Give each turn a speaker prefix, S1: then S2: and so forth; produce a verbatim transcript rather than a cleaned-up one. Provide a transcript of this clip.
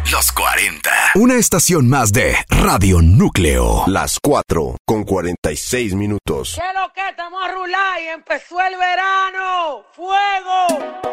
S1: Los cuarenta. Una estación más de Radio Núcleo.
S2: Las cuatro con cuarenta y seis minutos.
S3: ¿Qué es lo que estamos a rular y empezó el verano? ¡Fuego!